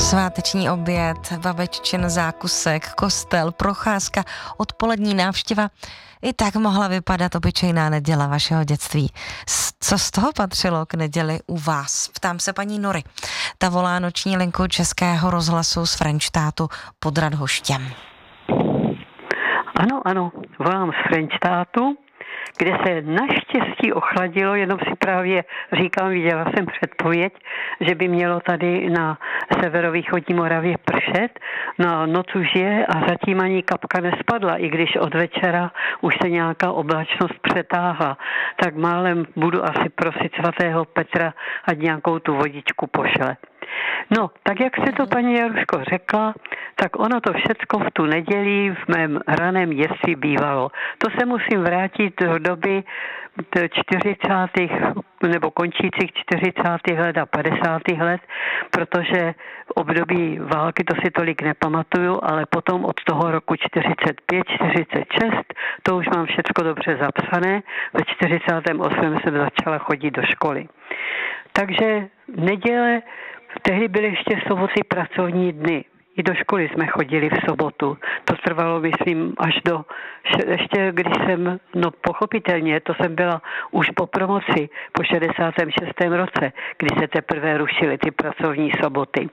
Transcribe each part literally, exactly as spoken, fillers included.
Sváteční oběd, babeččin zákusek, kostel, procházka, odpolední návštěva. I tak mohla vypadat obyčejná neděle vašeho dětství. Co z toho patřilo k neděli u vás? Ptám se paní Nory. Ta volá noční linku Českého rozhlasu z Frenštátu pod Radhoštěm. Ano, ano, volám z Frenštátu, kde se naštěstí ochladilo, jenom si právě říkám, viděla jsem předpověď, že by mělo tady na severovýchodní Moravě pršet. No noc už je a zatím ani kapka nespadla, i když od večera už se nějaká oblačnost přetáhla. Tak málem budu asi prosit svatého Petra, ať nějakou tu vodičku pošle. No, tak jak se to paní Jaruško řekla, tak ono to všecko v tu neděli v mém raném dětství bývalo. To se musím vrátit do doby čtyřicátých nebo končících čtyřicátých let a padesátých let, protože v období války to si tolik nepamatuju, ale potom od toho roku čtyřicet pět čtyřicet šest to už mám všecko dobře zapsané. Ve čtyřicátém osmém jsem začala chodit do školy. Takže neděle, tehdy byly ještě soboty pracovní dny. I do školy jsme chodili v sobotu. To trvalo, myslím, až do, ještě když jsem, no pochopitelně, to jsem byla už po promoci, po šedesátém šestém roce, kdy se teprve rušily ty pracovní soboty.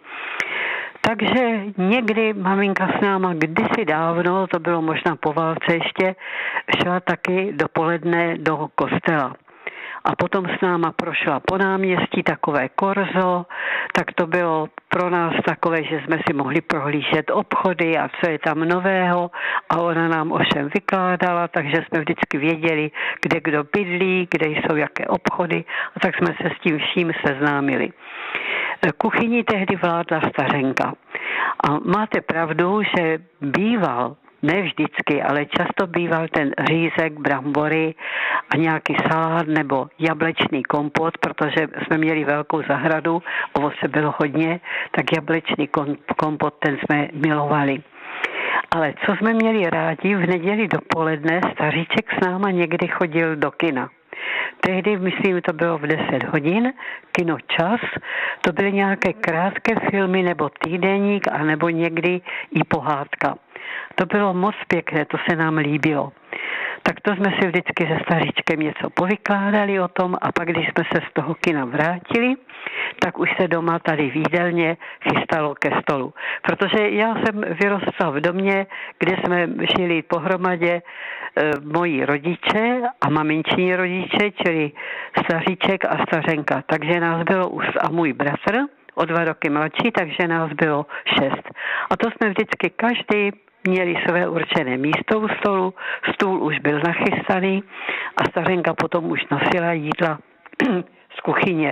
Takže někdy maminka s náma kdysi dávno, to bylo možná po válce ještě, šla taky dopoledne do kostela. A potom s náma prošla po náměstí takové korzo, tak to bylo pro nás takové, že jsme si mohli prohlížet obchody a co je tam nového a ona nám ovšem vykládala, takže jsme vždycky věděli, kde kdo bydlí, kde jsou jaké obchody a tak jsme se s tím vším seznámili. Kuchyni tehdy vládla stařenka a máte pravdu, že býval, ne vždycky, ale často býval ten řízek, brambory a nějaký salát nebo jablečný kompot, protože jsme měli velkou zahradu, ovoce bylo hodně, tak jablečný kompot, ten jsme milovali. Ale co jsme měli rádi, v neděli dopoledne staříček s náma někdy chodil do kina. Tehdy, myslím, to bylo v deset hodin, kino Čas, to byly nějaké krátké filmy nebo týdeník, anebo někdy i pohádka. To bylo moc pěkné, to se nám líbilo. Tak to jsme si vždycky se staříčkem něco povykládali o tom a pak, když jsme se z toho kina vrátili, tak už se doma tady v jídelně chystalo ke stolu. Protože já jsem vyrostla v domě, kde jsme žili pohromadě e, moji rodiče a maminční rodiče, čili staříček a stařenka. Takže nás bylo už a můj bratr, o dva roky mladší, takže nás bylo šest. A to jsme vždycky každý měli své určené místo u stolu, stůl už byl nachystaný a stařenka potom už nosila jídla z kuchyně.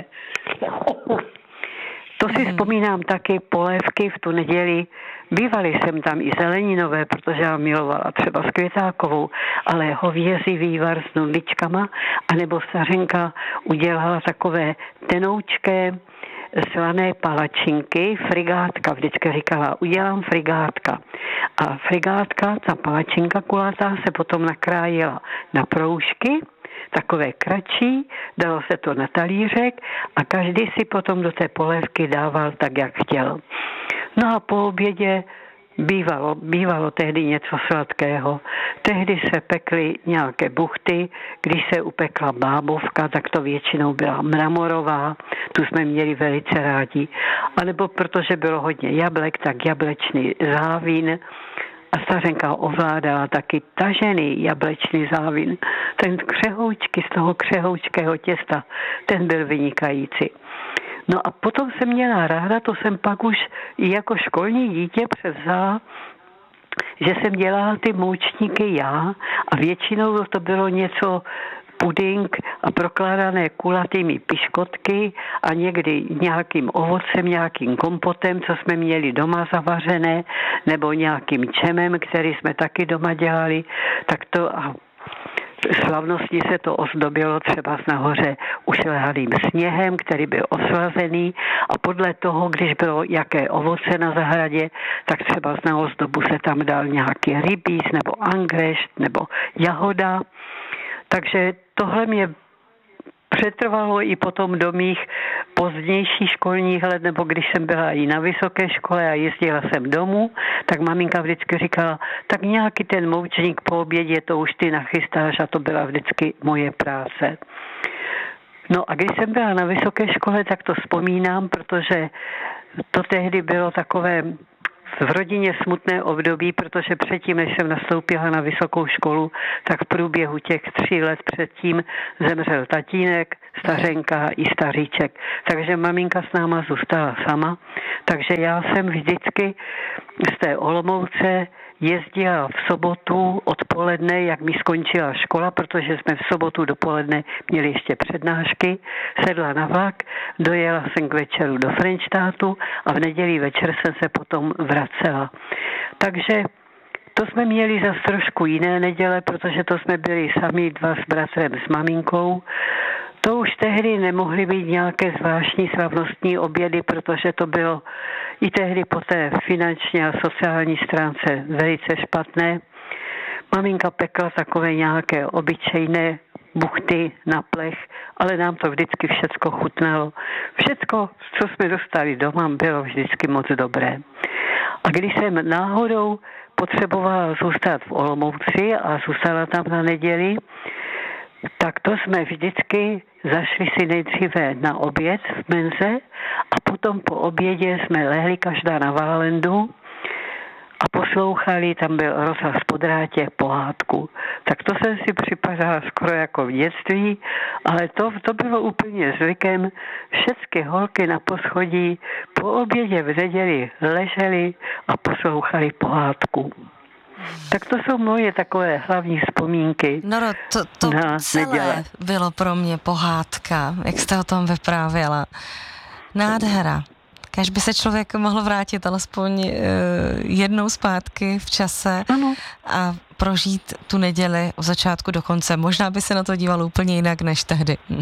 To si vzpomínám taky, polévky v tu neděli. Bývaly jsem tam i zeleninové, protože já milovala třeba s květákovou, ale hovězí vývar s nudličkama, anebo stařenka udělala takové tenoučké slané palačinky, frigátka, vždycky říkala, udělám frigátka. A frigátka, ta palačinka kulatá, se potom nakrájela na proužky, takové kratší, dalo se to na talířek a každý si potom do té polévky dával tak, jak chtěl. No a po obědě Bývalo, bývalo tehdy něco sladkého. Tehdy se pekly nějaké buchty, když se upekla bábovka, tak to většinou byla mramorová, tu jsme měli velice rádi. A nebo protože bylo hodně jablek, tak jablečný závín. A stařenka ovládala taky tažený jablečný závín. Ten křehoučky z toho křehoučkého těsta, ten byl vynikající. No a potom jsem měla ráda, to jsem pak už i jako školní dítě převzala, že jsem dělala ty moučníky já a většinou to bylo něco puding a prokládané kulatými piškotky a někdy nějakým ovocem, nějakým kompotem, co jsme měli doma zavařené, nebo nějakým čemem, který jsme taky doma dělali, tak to a slavnostně se to ozdobilo třeba nahoře ušlehalým sněhem, který byl oslazený a podle toho, když bylo jaké ovoce na zahradě, tak třeba na ozdobu se tam dal nějaký rybíz nebo angrešt nebo jahoda. Takže tohle mě přetrvalo i potom do mých pozdějších školních let, nebo když jsem byla i na vysoké škole a jezdila jsem domů, tak maminka vždycky říkala, tak nějaký ten moučník po obědě, to už ty nachystáš, a to byla vždycky moje práce. No a když jsem byla na vysoké škole, tak to vzpomínám, protože to tehdy bylo takové v rodině smutné období, protože předtím, než jsem nastoupila na vysokou školu, tak v průběhu těch tří let předtím zemřel tatínek, stařenka i staříček. Takže maminka s náma zůstala sama. Takže já jsem vždycky z té Olomouce jezdila v sobotu odpoledne, jak mi skončila škola, protože jsme v sobotu dopoledne měli ještě přednášky, sedla na vlak, dojela jsem k večeru do Frenštátu a v neděli večer jsem se potom vracela. Takže to jsme měli zase trošku jiné neděle, protože to jsme byli sami dva s bratrem, s maminkou. To už tehdy nemohly být nějaké zvláštní slavnostní obědy, protože to bylo i tehdy po té finanční a sociální stránce velice špatné. Maminka pekla takové nějaké obyčejné buchty na plech, ale nám to vždycky všecko chutnalo. Všecko, co jsme dostali doma, bylo vždycky moc dobré. A když jsem náhodou potřebovala zůstat v Olomouci a zůstala tam na neděli, tak to jsme vždycky zašli si nejdříve na oběd v menze a potom po obědě jsme lehli každá na válendu a poslouchali, tam byl rozhlas po drátě, pohádku. Tak to jsem si připadala skoro jako v dětství, ale to, to bylo úplně zvykem. Všechny holky na poschodí po obědě v neděli ležely a poslouchali pohádku. Tak to jsou moje takové hlavní vzpomínky. Noro, to, to celé neděle. Bylo pro mě pohádka, jak jste o tom vyprávěla. Nádhera. Kéž by se člověk mohl vrátit alespoň uh, jednou zpátky v čase ano. a prožít tu neděli od začátku do konce. Možná by se na to díval úplně jinak než tehdy. Hm.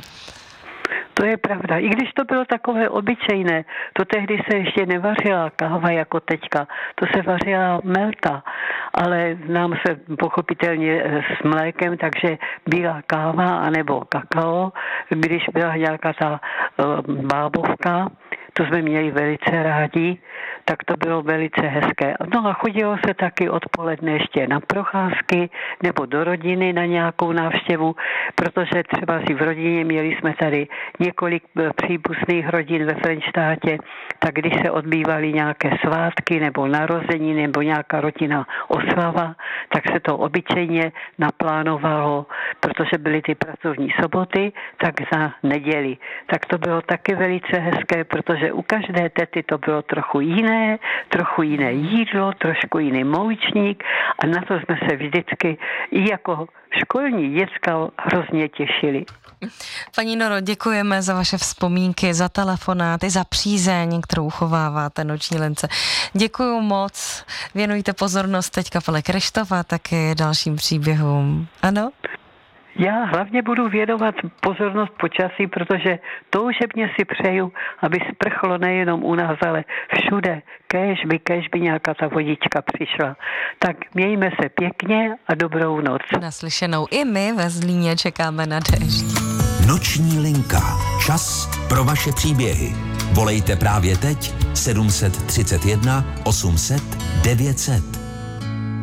To je pravda. I když to bylo takové obyčejné, to tehdy se ještě nevařila káva jako teďka, to se vařila melta, ale nám se pochopitelně s mlékem, takže bílá káva anebo kakao, když byla nějaká ta uh, bábovka, to jsme měli velice rádi, tak to bylo velice hezké. No a chodilo se taky odpoledne ještě na procházky nebo do rodiny na nějakou návštěvu, protože třeba si v rodině měli jsme tady několik příbuzných rodin ve Frenštátě, tak když se odbývaly nějaké svátky nebo narození nebo nějaká rodina oslava, tak se to obyčejně naplánovalo, protože byly ty pracovní soboty, tak za neděli. Tak to bylo taky velice hezké, protože u každé tety to bylo trochu jiné, trochu jiné jídlo, trošku jiný moučník a na to jsme se vždycky i jako školní děcka hrozně těšili. Paní Noro, děkujeme za vaše vzpomínky, za telefonáty, za přízeň, kterou uchováváte Noční lince. Děkuju moc, věnujte pozornost teď kapele Kryštof a taky dalším příběhům. Ano? Já hlavně budu věnovat pozornost počasí, protože toužebně si přeju, aby sprchlo nejenom u nás, ale všude. Kéž by, kéž by nějaká ta vodička přišla. Tak mějme se pěkně a dobrou noc. Naslyšenou i my ve Zlíně čekáme na déšť. Noční linka. Čas pro vaše příběhy. Volejte právě teď sedm set třicet jedna osm set devět set.